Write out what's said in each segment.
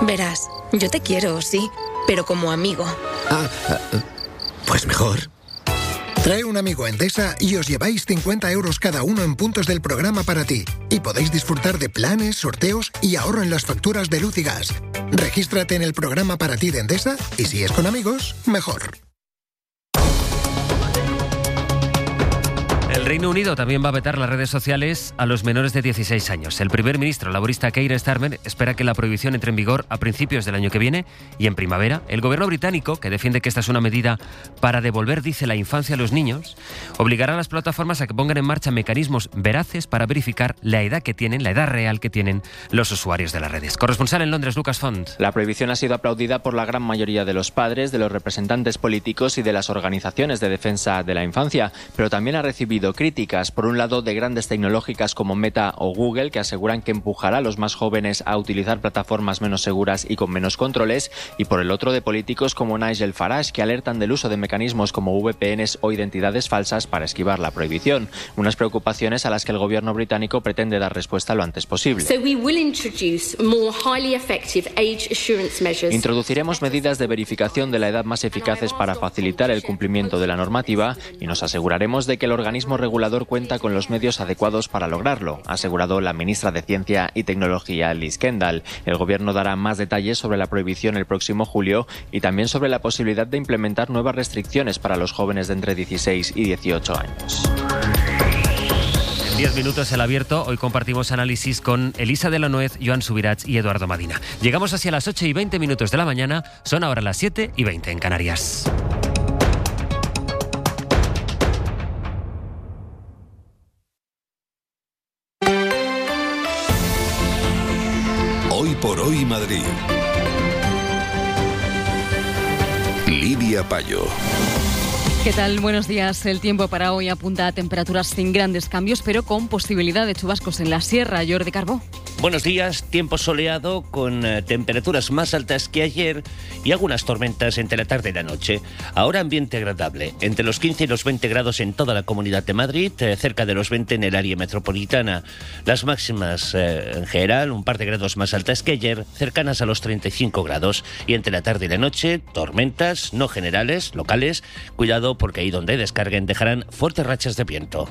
Verás, yo te quiero, sí, pero como amigo. Pues mejor. Trae un amigo a Endesa y os lleváis 50 euros cada uno en puntos del programa para ti. Y podéis disfrutar de planes, sorteos y ahorro en las facturas de luz y gas. Regístrate en el programa para ti de Endesa y si es con amigos, mejor. El Reino Unido también va a vetar las redes sociales a los menores de 16 años. El primer ministro laborista Keir Starmer espera que la prohibición entre en vigor a principios del año que viene y en primavera. El gobierno británico, que defiende que esta es una medida para devolver, dice, la infancia a los niños, obligará a las plataformas a que pongan en marcha mecanismos veraces para verificar la edad real que tienen los usuarios de las redes. Corresponsal en Londres, Lucas Font. La prohibición ha sido aplaudida por la gran mayoría de los padres, de los representantes políticos y de las organizaciones de defensa de la infancia, pero también ha recibido críticas, por un lado de grandes tecnológicas como Meta o Google, que aseguran que empujará a los más jóvenes a utilizar plataformas menos seguras y con menos controles, y por el otro de políticos como Nigel Farage, que alertan del uso de mecanismos como VPNs o identidades falsas para esquivar la prohibición, unas preocupaciones a las que el gobierno británico pretende dar respuesta lo antes posible. Introduciremos medidas de verificación de la edad más eficaces para facilitar el cumplimiento de la normativa y nos aseguraremos de que el organismo regulador cuenta con los medios adecuados para lograrlo, ha asegurado la ministra de Ciencia y Tecnología, Liz Kendall. El gobierno dará más detalles sobre la prohibición el próximo julio y también sobre la posibilidad de implementar nuevas restricciones para los jóvenes de entre 16 y 18 años. 10 minutos el abierto. Hoy compartimos análisis con Elisa de la Nuez, Joan Subirats y Eduardo Madina. Llegamos hacia las 8 y 20 minutos de la mañana. Son ahora las 7 y 20 en Canarias. Hoy por hoy Madrid. Lidia Payo. ¿Qué tal? Buenos días. El tiempo para hoy apunta a temperaturas sin grandes cambios, pero con posibilidad de chubascos en la sierra. Jordi Carbó. Buenos días, tiempo soleado con temperaturas más altas que ayer y algunas tormentas entre la tarde y la noche. Ahora ambiente agradable, entre los 15 y los 20 grados en toda la Comunidad de Madrid, cerca de los 20 en el área metropolitana. Las máximas en general, un par de grados más altas que ayer, cercanas a los 35 grados. Y entre la tarde y la noche, tormentas no generales, locales. Cuidado porque ahí donde descarguen dejarán fuertes rachas de viento.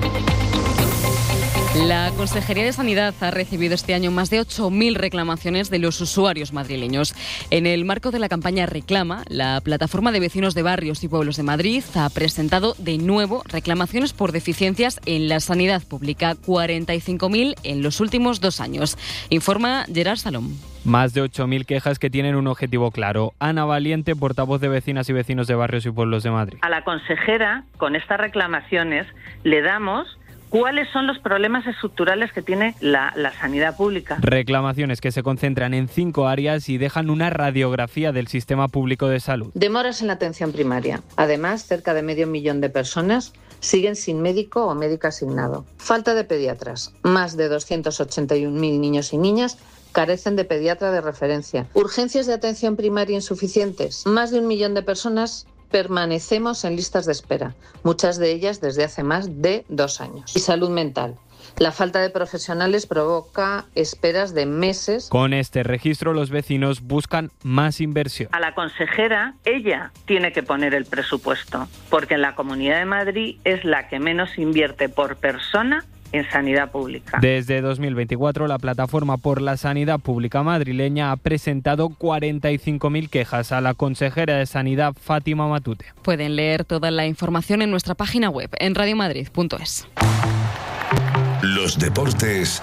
La Consejería de Sanidad ha recibido este año más de 8.000 reclamaciones de los usuarios madrileños. En el marco de la campaña Reclama, la plataforma de vecinos de barrios y pueblos de Madrid ha presentado de nuevo reclamaciones por deficiencias en la sanidad pública, 45.000 en los últimos 2 años. Informa Gerard Salom. Más de 8.000 quejas que tienen un objetivo claro. Ana Valiente, portavoz de vecinas y vecinos de barrios y pueblos de Madrid. A la consejera, con estas reclamaciones, le damos ¿cuáles son los problemas estructurales que tiene la sanidad pública? Reclamaciones que se concentran en 5 áreas y dejan una radiografía del sistema público de salud. Demoras en la atención primaria. Además, cerca de 500.000 de personas siguen sin médico o médico asignado. Falta de pediatras. Más de 281.000 niños y niñas carecen de pediatra de referencia. Urgencias de atención primaria insuficientes. Más de 1 millón de personas permanecemos en listas de espera, muchas de ellas desde hace más de 2 años. Y salud mental. La falta de profesionales provoca esperas de meses. Con este registro, los vecinos buscan más inversión. A la consejera, ella tiene que poner el presupuesto, porque en la Comunidad de Madrid es la que menos invierte por persona en sanidad pública. Desde 2024, la Plataforma por la Sanidad Pública madrileña ha presentado 45.000 quejas a la consejera de Sanidad, Fátima Matute. Pueden leer toda la información en nuestra página web, en radiomadrid.es. Los deportes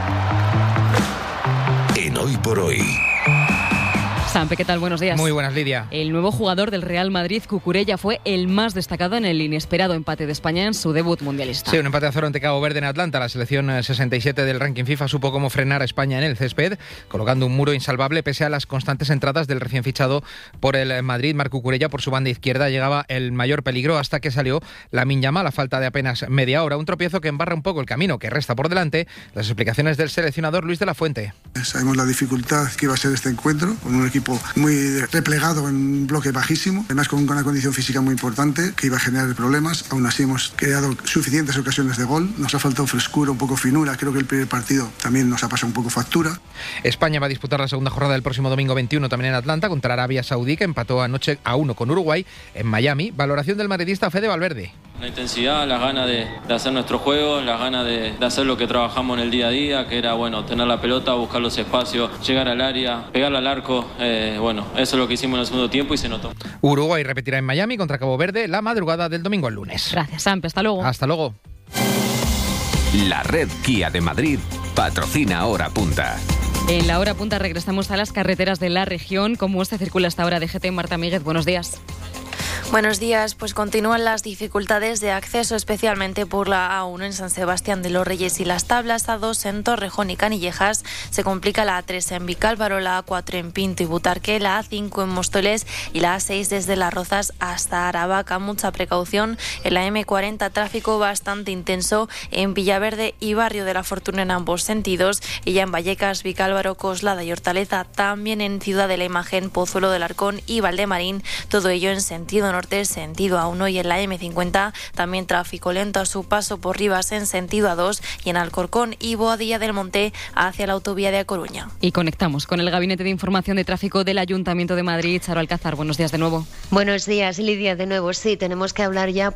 en Hoy por Hoy. Sampe, ¿qué tal? Buenos días. Muy buenas, Lidia. El nuevo jugador del Real Madrid, Cucurella, fue el más destacado en el inesperado empate de España en su debut mundialista. Sí, un empate a 0 ante Cabo Verde en Atlanta. La selección 67 del ranking FIFA supo cómo frenar a España en el césped, colocando un muro insalvable pese a las constantes entradas del recién fichado por el Madrid, Marc Cucurella. Por su banda izquierda llegaba el mayor peligro hasta que salió Lamine Yamal a falta de apenas media hora. Un tropiezo que embarra un poco el camino que resta por delante. Las explicaciones del seleccionador Luis de la Fuente. Sabemos la dificultad que iba a ser este encuentro, con un equipo muy replegado en un bloque bajísimo, además con una condición física muy importante que iba a generar problemas. Aún así hemos creado suficientes ocasiones de gol, nos ha faltado frescura, un poco finura, creo que el primer partido también nos ha pasado un poco factura. España va a disputar la segunda jornada del próximo domingo 21 también en Atlanta contra Arabia Saudí, que empató anoche a 1 con Uruguay en Miami. Valoración del madridista Fede Valverde. La intensidad, las ganas de hacer nuestro juego, las ganas de hacer lo que trabajamos en el día a día, que era tener la pelota, buscar los espacios, llegar al área, pegarle al arco. Eso es lo que hicimos en el segundo tiempo y se notó. Uruguay repetirá en Miami contra Cabo Verde la madrugada del domingo al lunes. Gracias, Samp. Hasta luego. Hasta luego. La red Kia de Madrid patrocina Hora Punta. En la Hora Punta regresamos a las carreteras de la región. ¿Cómo se circula hasta ahora? DGT, Marta Míguez, buenos días. Buenos días, pues continúan las dificultades de acceso, especialmente por la A1 en San Sebastián de los Reyes y Las Tablas, A2 en Torrejón y Canillejas, se complica la A3 en Vicálvaro, la A4 en Pinto y Butarque, la A5 en Móstoles y la A6 desde Las Rozas hasta Aravaca. Mucha precaución en la M40, tráfico bastante intenso en Villaverde y Barrio de la Fortuna en ambos sentidos, y ya en Vallecas, Vicálvaro, Coslada y Hortaleza, también en Ciudad de la Imagen, Pozuelo del Arcón y Valdemarín, todo ello en sentido norte, sentido A1, y en la M50 también tráfico lento a su paso por Rivas en sentido A2 y en Alcorcón y Boadilla del Monte hacia la autovía de A Coruña. Y conectamos con el Gabinete de Información de Tráfico del Ayuntamiento de Madrid. Charo Alcázar, buenos días de nuevo. Buenos días, Lidia, de nuevo. Sí, tenemos que hablar ya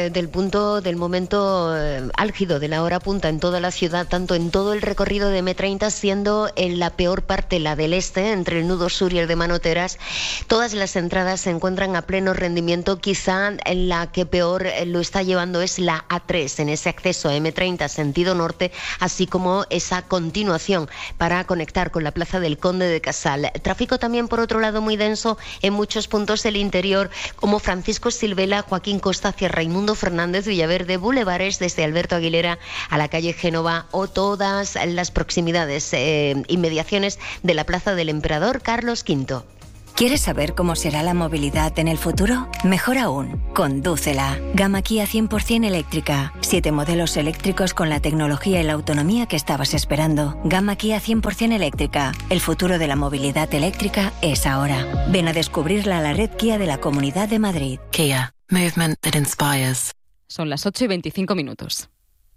del momento álgido de la hora punta en toda la ciudad, tanto en todo el recorrido de M30, siendo en la peor parte, la del este, entre el nudo sur y el de Manoteras. Todas las entradas se encuentran a pleno rendimiento. Quizá en la que peor lo está llevando es la A3, en ese acceso a M30 sentido norte, así como esa continuación para conectar con la Plaza del Conde de Casal. Tráfico también, por otro lado, muy denso en muchos puntos del interior, como Francisco Silvela, Joaquín Costa hacia Raimundo Fernández, Villaverde, Bulevares desde Alberto Aguilera a la calle Génova, o todas las proximidades, inmediaciones de la Plaza del Emperador Carlos V. ¿Quieres saber cómo será la movilidad en el futuro? Mejor aún, condúcela. Gama Kia 100% eléctrica. 7 modelos eléctricos con la tecnología y la autonomía que estabas esperando. Gama Kia 100% eléctrica. El futuro de la movilidad eléctrica es ahora. Ven a descubrirla a la red Kia de la Comunidad de Madrid. Kia. Movement that inspires. Son las 8:25.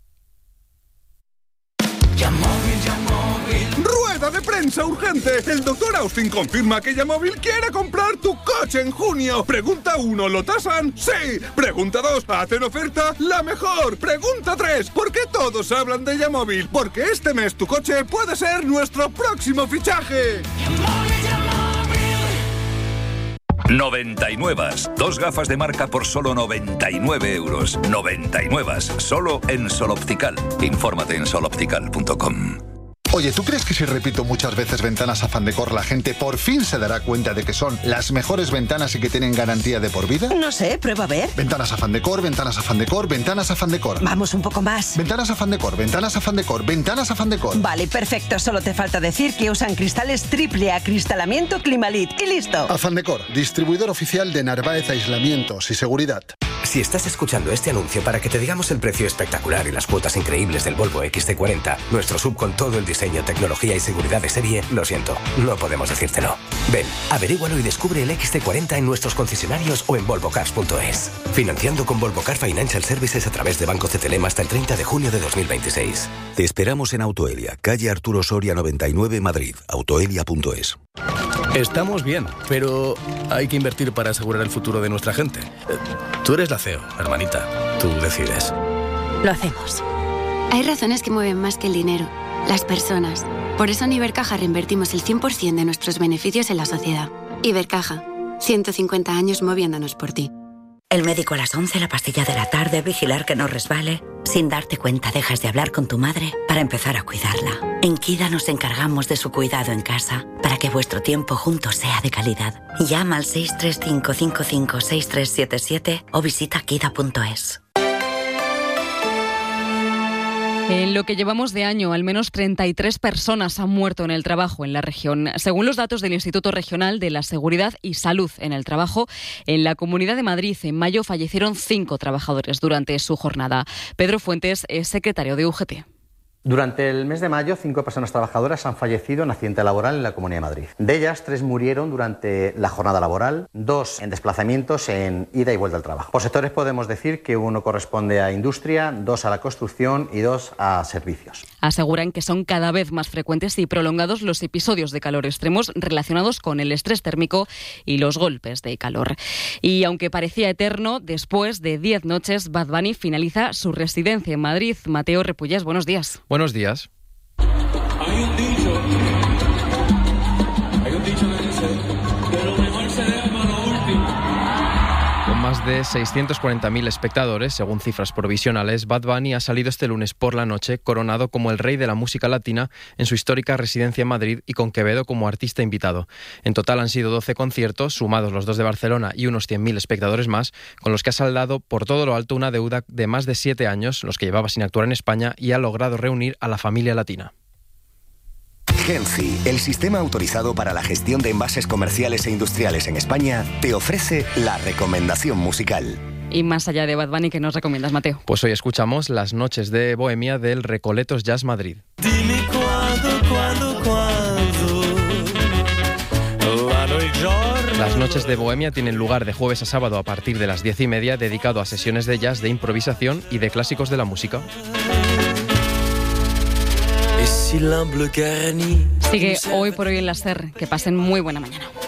¡Rueda de prensa urgente! El doctor Austin confirma que Yamóvil quiere comprar tu coche en junio. Pregunta 1, ¿lo tasan? ¡Sí! Pregunta 2, ¿hacen oferta? ¡La mejor! Pregunta 3, ¿por qué todos hablan de Yamóvil? Porque este mes tu coche puede ser nuestro próximo fichaje. 99. 2 gafas de marca por solo 99 euros. 99. Solo en Sol Optical. Infórmate en soloptical.com. Oye, ¿tú crees que si repito muchas veces Ventanas Afán Decor, la gente por fin se dará cuenta de que son las mejores ventanas y que tienen garantía de por vida? No sé, prueba a ver. Ventanas Afán Decor, Ventanas Afán Decor, Ventanas Afán Decor. Vamos un poco más. Ventanas Afán Decor, Ventanas Afán Decor, Ventanas Afán Decor. Vale, perfecto. Solo te falta decir que usan cristales triple acristalamiento Climalit y listo. Afán Decor, distribuidor oficial de Narváez Aislamientos y Seguridad. Si estás escuchando este anuncio para que te digamos el precio espectacular y las cuotas increíbles del Volvo XC40, nuestro SUV con todo el diseño, tecnología y seguridad de serie, lo siento, no podemos decírtelo. Ven, averígualo y descubre el XC40 en nuestros concesionarios o en volvocars.es. Financiando con Volvo Car Financial Services a través de Banco CTLM hasta el 30 de junio de 2026. Te esperamos en Autoelia, calle Arturo Soria 99, Madrid. Autoelia.es. Estamos bien, pero hay que invertir para asegurar el futuro de nuestra gente. Tú eres la CEO, hermanita. Tú decides. Lo hacemos. Hay razones que mueven más que el dinero. Las personas. Por eso en Ibercaja reinvertimos el 100% de nuestros beneficios en la sociedad. Ibercaja. 150 años moviéndonos por ti. El médico a las 11, la pastilla de la tarde, vigilar que no resbale. Sin darte cuenta dejas de hablar con tu madre para empezar a cuidarla. En Kida nos encargamos de su cuidado en casa para que vuestro tiempo juntos sea de calidad. Llama al 635556377 o visita kida.es. En lo que llevamos de año, al menos 33 personas han muerto en el trabajo en la región. Según los datos del Instituto Regional de la Seguridad y Salud en el Trabajo, en la Comunidad de Madrid en mayo fallecieron 5 trabajadores durante su jornada. Pedro Fuentes es secretario de UGT. Durante el mes de mayo, 5 personas trabajadoras han fallecido en accidente laboral en la Comunidad de Madrid. De ellas, 3 murieron durante la jornada laboral, 2 en desplazamientos en ida y vuelta al trabajo. Por sectores podemos decir que 1 corresponde a industria, 2 a la construcción y 2 a servicios. Aseguran que son cada vez más frecuentes y prolongados los episodios de calor extremos relacionados con el estrés térmico y los golpes de calor. Y aunque parecía eterno, después de 10 noches, Bad Bunny finaliza su residencia en Madrid. Mateo Repullés, buenos días. Buenos días. Hay un dicho que dice que lo mejor se deja para lo último. Con más de 640.000 espectadores, según cifras provisionales, Bad Bunny ha salido este lunes por la noche coronado como el rey de la música latina en su histórica residencia en Madrid y con Quevedo como artista invitado. En total han sido 12 conciertos, sumados los 2 de Barcelona y unos 100.000 espectadores más, con los que ha saldado por todo lo alto una deuda de más de 7 años, los que llevaba sin actuar en España, y ha logrado reunir a la familia latina. Genci, el sistema autorizado para la gestión de envases comerciales e industriales en España, te ofrece la recomendación musical. Y más allá de Bad Bunny, ¿qué nos recomiendas, Mateo? Pues hoy escuchamos Las noches de Bohemia del Recoletos Jazz Madrid. Dime cuándo Las noches de Bohemia tienen lugar de jueves a sábado a partir de las 10:30, dedicado a sesiones de jazz, de improvisación y de clásicos de la música. Sigue hoy por hoy en la SER. Que pasen muy buena mañana.